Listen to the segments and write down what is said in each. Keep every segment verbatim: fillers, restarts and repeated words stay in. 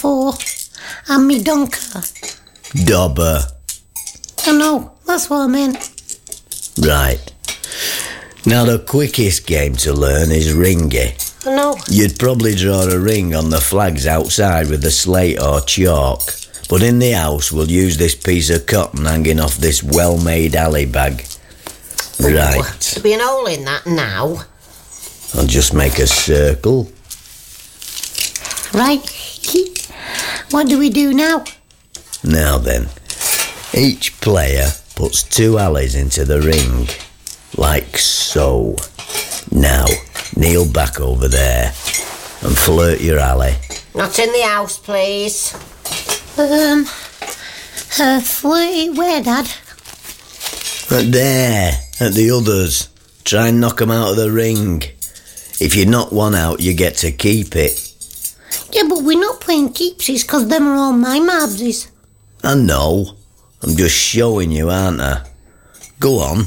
four, and me donker. Dobber. I know, that's what I meant. Right. Now the quickest game to learn is ringy. I know. You'd probably draw a ring on the flags outside with a slate or chalk. But in the house, we'll use this piece of cotton hanging off this well-made alley bag. Right. There'll be an hole in that now. I'll just make a circle. Right. What do we do now? Now then, each player puts two alleys into the ring, like so. Now, kneel back over there and flirt your alley. Not in the house, please. Um, uh, flirt it where, Dad? At there, at the others. Try and knock 'em out of the ring. If you knock one out, you get to keep it. Yeah, but we're not playing keepsies because them are all my marbsies. I know. I'm just showing you, aren't I? Go on.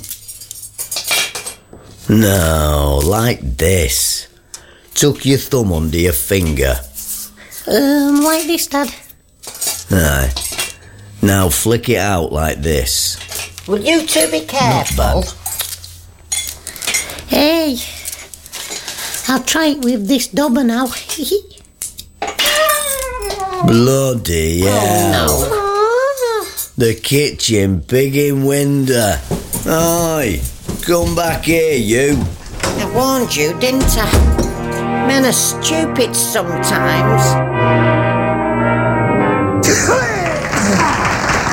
Now, like this. Tuck your thumb under your finger. Um, like this, Dad. Aye. Now flick it out like this. Will you two be careful? Not bad. Hey, I'll try it with this dobber now. Bloody hell. Oh, The kitchen big in window. Oi, come back here, you. I warned you, didn't I? Men are stupid sometimes.